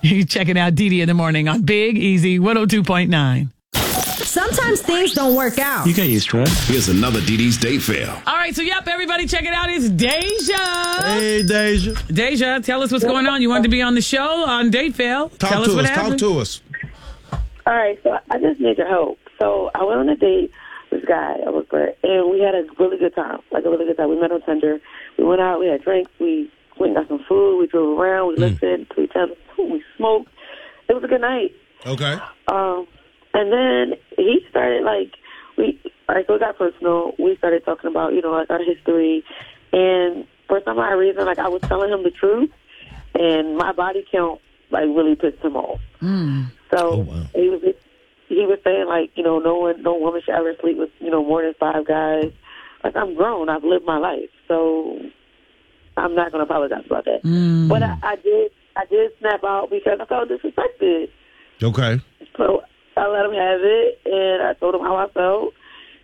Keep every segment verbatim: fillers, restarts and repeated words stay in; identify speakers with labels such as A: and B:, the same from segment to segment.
A: You checking out Dee Dee in the morning on Big Easy one oh two point nine.
B: Sometimes things don't work out.
C: You get used to it.
D: Here's another Dee Dee's date fail.
A: All right, so yep, everybody check it out. It's Deja.
E: Hey, Deja.
A: Deja, tell us what's going on. You wanted to be on the show on Date Fail.
E: Talk
A: tell
E: to
A: us what
E: us.
A: happened.
E: Talk to us.
F: All right, so I just need your help. So I went on a date with this guy I was with, and we had a really good time, like a really good time. We met on Tinder. We went out. We had drinks. We went and got some food. We drove around. We
E: Mm.
F: listened to each other. We smoked. It was a good night.
E: Okay.
F: Um, and then he started, like, we, all right, so it got personal. We started talking about, you know, like, our history. And for some odd reason, like, I was telling him the truth, and my body count, like, really pissed him off.
A: Mm.
F: So
E: Oh, wow.
F: he was he was saying, like, you know, no one, no woman should ever sleep with, you know, more than five guys. Like, I'm grown. I've lived my life. So I'm not going to apologize about that.
A: Mm.
F: But I, I did I did snap out because I felt disrespected.
E: Okay.
F: So I let him have it, and I told him how I felt.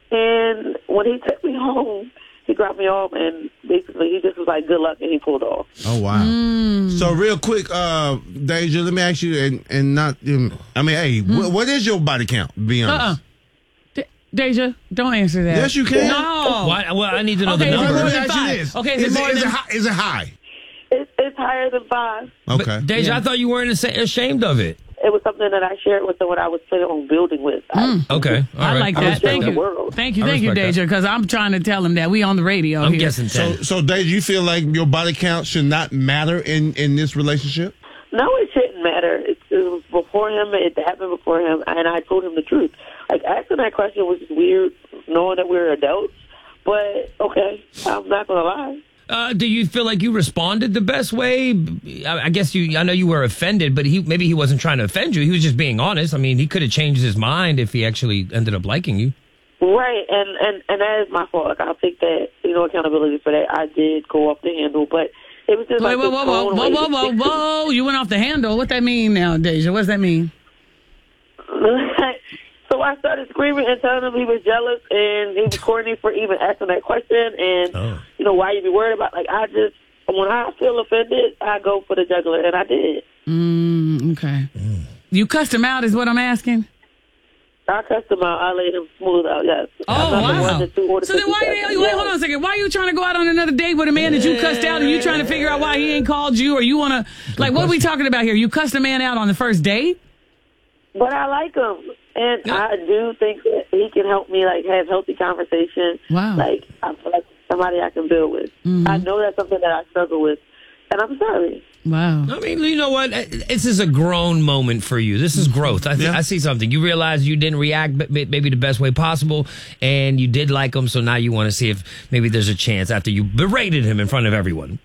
F: And when he took me home, he dropped me off, and basically he just was like, good luck, and he pulled off.
E: Oh, wow.
A: Mm.
E: So real quick, uh, Deja, let me ask you, and, and not, um, I mean, hey, wh- what is your body count, to be honest?
A: Uh-uh. De- Deja, don't answer that.
E: Yes, you can.
A: No.
C: Why, well, I need to know
A: Okay,
C: the
A: is it
E: Let
A: more
C: number.
E: me
A: than
E: ask you
A: five?
E: this.
A: Okay, is it
E: is,
A: more
E: it, is,
A: than-
E: it high, is it high?
F: It's, it's higher than five.
E: Okay.
C: Deja,
A: Yeah.
C: I thought you weren't asa- ashamed of it.
F: It was something that I shared with someone I was planning on building with. I,
C: Okay. All
A: I
C: right.
A: like
C: I
A: that.
C: respect
A: Thank
F: the
A: you.
F: world.
A: Thank you.
C: I
A: Thank you,
C: respect that.
A: Deja, because I'm trying to tell him that we on the radio
C: I'm
A: here.
C: guessing
E: So,
C: ten.
E: so Deja, you feel like your body count should not matter in, in this relationship?
F: No, it shouldn't matter. It, it was before him. It happened before him, and I told him the truth. Like, asking that question was just weird, knowing that we were adults. But, okay, I'm not going to lie.
C: Uh, do you feel like you responded the best way? I, I guess you. I know you were offended, but he maybe he wasn't trying to offend you. He was just being honest. I mean, he could have changed his mind if he actually ended up liking you.
F: Right, and, and, and that is my fault. Like, I'll take that, you know, accountability for that. I did go off the handle, but it was just
A: Wait,
F: like
A: whoa,
F: this
A: whoa, whoa,
F: tone
A: whoa,
F: way
A: whoa,
F: to
A: whoa,
F: fix it.
A: whoa! You went off the handle. What that mean now, Deja? What does that mean?
F: So I started screaming and telling him he was jealous and he was corny for even asking that question. And,
C: Oh.
F: you know, why you be worried about, like, I just, when I feel offended, I go for the jugular, and I did.
A: Mm, okay. You cussed him out, is what I'm asking.
F: I cussed him out. I laid him smooth out, yes.
A: Oh,
F: I'm not the
A: wow.
F: one that do all the
A: So then why the
F: fifty
A: hell,
F: seconds.
A: wait, hold on a second. Why are you trying to go out on another date with a man that you cussed out and you trying to figure out why he ain't called you or you want to, like, what are we talking about here? You cussed a man out on the first date?
F: But I like him. And
A: Yeah.
F: I do think that he can help me, like, have healthy conversation.
A: Wow.
F: Like, I feel like somebody I can build with.
A: Mm-hmm.
F: I know that's something that I struggle with. And I'm sorry.
A: Wow.
C: I mean, you know what? This is a grown moment for you. This is growth. I, th-
E: Yeah.
C: I see something. You realize you didn't react b- maybe the best way possible, and you did like him, so now you want to see if maybe there's a chance after you berated him in front of everyone.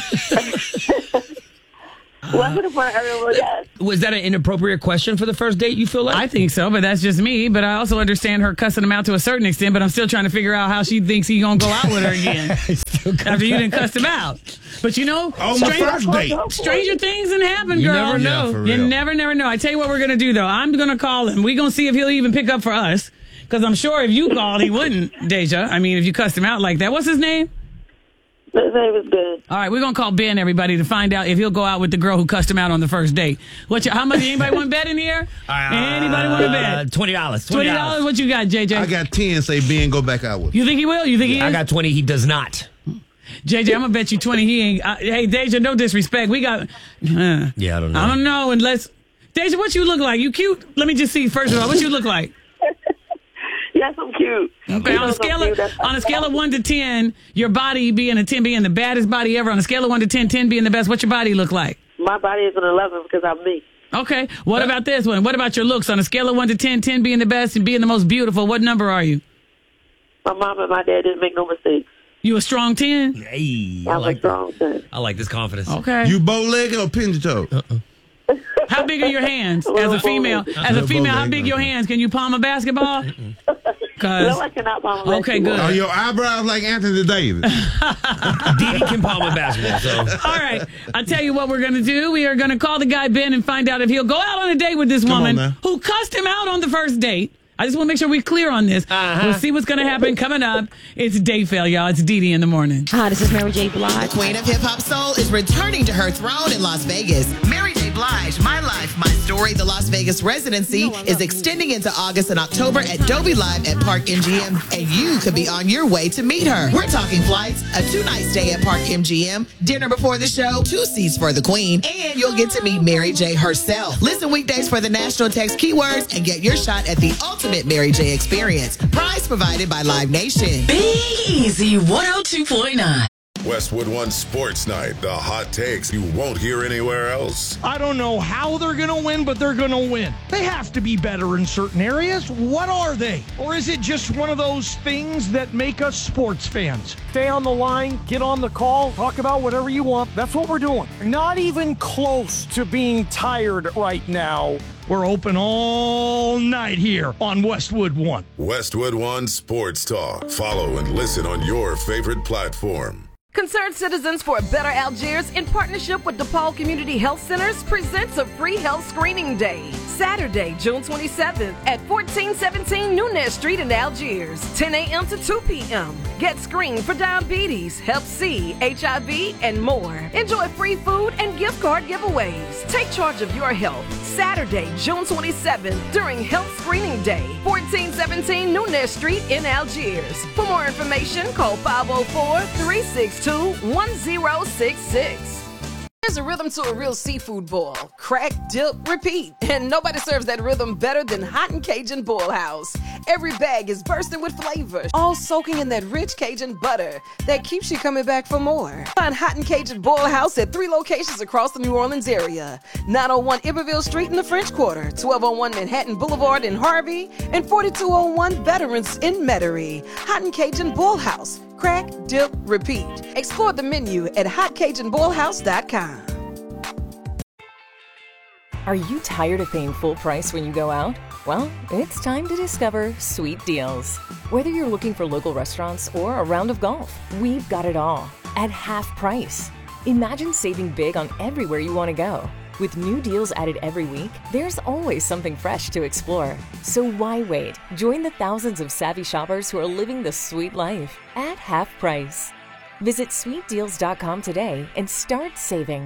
F: Welcome to front everyone, yes.
C: Was that an inappropriate question for the first date, you feel like?
A: I think so, but that's just me. But I also understand her cussing him out to a certain extent, but I'm still trying to figure out how she thinks he's going to go out with her again after you didn't cuss him out. But you know,
E: On the
A: strange-
E: first date.
A: stranger things can happen,
C: You
A: girl.
C: never know.
E: Yeah, for
A: You
E: real.
A: never, never know. I tell you what we're going to do, though. I'm going to call him. We're going to see if he'll even pick up for us. Because I'm sure if you called, he wouldn't, Deja. I mean, if you cussed him out like that. What's his name?
F: His name is Ben.
A: All right, we're going to call Ben, everybody, to find out if he'll go out with the girl who cussed him out on the first date. What? You, how much? Anybody want to bet in here? Anybody want to
C: Uh,
A: bet?
C: twenty dollars.
A: twenty dollars. What you got, J J?
E: I got ten, say Ben, go back out with.
A: You think he will? You think he is?
C: I got twenty. He does not.
A: J J, I'm gonna bet you twenty. He ain't. Uh, hey, Deja, no disrespect. We got. Uh,
C: Yeah, I don't know.
A: I don't know. Unless Deja, what you look like? You cute? Let me just see. First of all, what you look like?
F: Yes, I'm cute.
A: Okay,
F: You
A: on
F: know
A: a scale
F: I'm
A: of
F: cute. That's-
A: on a scale of one to ten, your body being a ten, being the baddest body ever. On a scale of one to ten, ten being the best. What's your body look like?
F: My body is an eleven because I'm me.
A: Okay. What about this one? What about your looks? On a scale of one to ten, ten being the best and being the most beautiful. What number are you?
F: My mom and my dad didn't make no mistakes.
A: You a strong ten?
C: Hey, I
F: I'm
C: like
F: a
C: that.
F: strong son.
C: I like this confidence.
A: Okay.
E: You bow-legged or pinch toe?
A: How big are your hands as a
F: Little
A: female?
F: bowling.
A: As a
E: Little
A: female, how
E: bowling,
A: big your
E: okay.
A: hands? Can you palm a basketball?
F: No,
A: Cause
F: I cannot palm a
A: Okay,
F: basketball.
A: good.
E: Are your eyebrows like Anthony Davis?
C: Dee Dee can palm a basketball, so.
A: all right, I tell you what we're gonna do. We are gonna call the guy Ben and find out if he'll go out on a date with this
E: on
A: woman
E: now.
A: who cussed him out on the first date. I just want to make sure we're clear on this.
C: Uh-huh.
A: We'll see what's gonna happen coming up. It's Date Fail, y'all. It's Dee Dee in the morning.
B: Hi, this is Mary J. Blige.
G: Queen of Hip Hop Soul is returning to her throne in Las Vegas. Mary J. Blige, My Life, My Story, the Las Vegas residency is extending into August and October at Dolby Live at Park M G M, and you could be on your way to meet her. We're talking flights, a two-night stay at Park M G M, dinner before the show, two seats for the Queen, and you'll get to meet Mary J herself. Listen weekdays for the national text keywords and get your shot at the ultimate Mary J experience. Prize provided by Live Nation.
H: Big Easy one oh two point nine.
D: Westwood One Sports Night. The hot takes you won't hear anywhere else.
I: I don't know how they're going to win, but they're going to win. They have to be better in certain areas. What are they? Or is it just one of those things that make us sports fans? Stay on the line, get on the call, talk about whatever you want. That's what we're doing. Not even close to being tired right now. We're open all night here on Westwood One.
D: Westwood One Sports Talk. Follow and listen on your favorite platform.
J: Concerned Citizens for a Better Algiers, in partnership with DePaul Community Health Centers, presents a free health screening day. Saturday, June twenty-seventh at fourteen seventeen Nunez Street in Algiers, ten a.m. to two p.m. Get screened for diabetes, hep C, H I V, and more. Enjoy free food and gift card giveaways. Take charge of your health. Saturday, June twenty-seventh during Health Screening Day, fourteen seventeen Nunez Street in Algiers. For more information, call five oh four, three six two, one oh six six. There's a rhythm to a real seafood boil. Crack, dip, repeat. And nobody serves that rhythm better than Hot and Cajun Boil House. Every bag is bursting with flavor, all soaking in that rich Cajun butter that keeps you coming back for more. Find Hot and Cajun Boil House at three locations across the New Orleans area. nine oh one Iberville Street in the French Quarter, twelve oh one Manhattan Boulevard in Harvey, and forty-two oh one Veterans in Metairie. Hot and Cajun Boil House. Crack, dip, repeat. Explore the menu at hot cajun boil house dot com.
K: Are you tired of paying full price when you go out? Well, it's time to discover Sweet Deals. Whether you're looking for local restaurants or a round of golf, we've got it all at half price. Imagine saving big on everywhere you want to go. With new deals added every week, there's always something fresh to explore. So why wait? Join the thousands of savvy shoppers who are living the sweet life at half price. Visit sweet deals dot com today and start saving.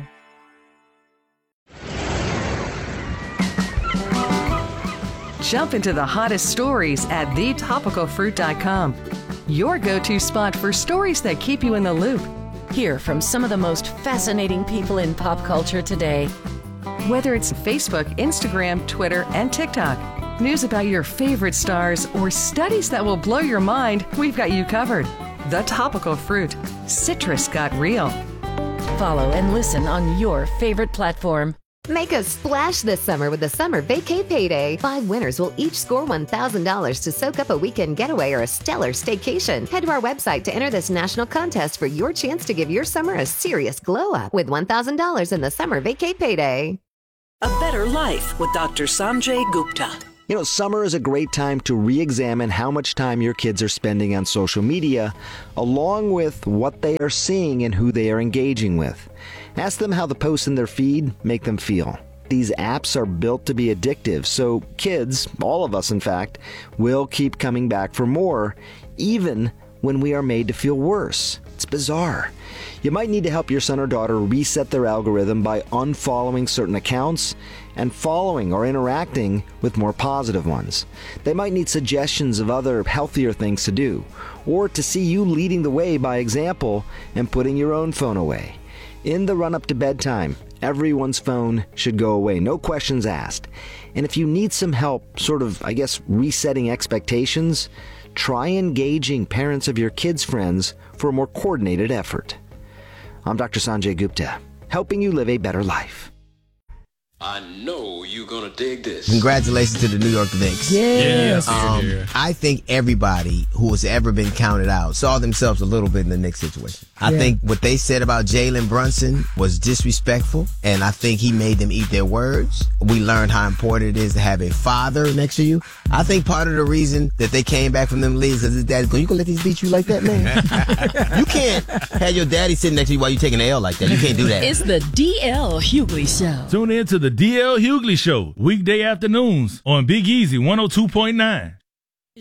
L: Jump into the hottest stories at the topical fruit dot com. Your go-to spot for stories that keep you in the loop. Hear from some of the most fascinating people in pop culture today. Whether it's Facebook, Instagram, Twitter, and TikTok, news about your favorite stars, or studies that will blow your mind, we've got you covered. The Topical Fruit. Citrus got real.
B: Follow and listen on your favorite platform.
M: Make a splash this summer with the Summer Vacay Payday. Five winners will each score one thousand dollars to soak up a weekend getaway or a stellar staycation. Head to our website to enter this national contest for your chance to give your summer a serious glow up with one thousand dollars in the Summer Vacay Payday.
H: A Better Life with Doctor Sanjay Gupta.
N: You know, summer is a great time to re-examine how much time your kids are spending on social media, along with what they are seeing and who they are engaging with. Ask them how the posts in their feed make them feel. These apps are built to be addictive, so kids, all of us in fact, will keep coming back for more, even when we are made to feel worse. It's bizarre. You might need to help your son or daughter reset their algorithm by unfollowing certain accounts and following or interacting with more positive ones. They might need suggestions of other healthier things to do, or to see you leading the way by example and putting your own phone away. In the run-up to bedtime, everyone's phone should go away, no questions asked. And if you need some help, sort of, I guess, resetting expectations, try engaging parents of your kids' friends for a more coordinated effort. I'm Doctor Sanjay Gupta, helping you live a better life.
O: I know you're gonna dig this.
P: Congratulations to the New York Knicks.
O: Yes.
P: Um,
O: Yeah.
P: I think everybody who has ever been counted out saw themselves a little bit in the Knicks situation. I
O: Yeah.
P: think what they said about Jalen Brunson was disrespectful, and I think he made them eat their words. We learned how important it is to have a father next to you. I think part of the reason that they came back from them leagues is his dad's going, you gonna let these beat you like that, man? You can't have your daddy sitting next to you while you taking an L like that. You can't do that.
H: It's the D L Hughley Show.
Q: Tune in to the D L Hughley Show, weekday afternoons on Big Easy one oh two point nine.